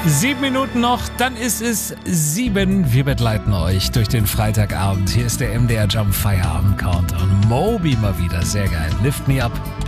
7 Minuten noch, dann ist es 7. Wir begleiten euch durch den Freitagabend. Hier ist der MDR Jump Feierabend Countdown. Moby mal wieder, sehr geil. Lift Me Up.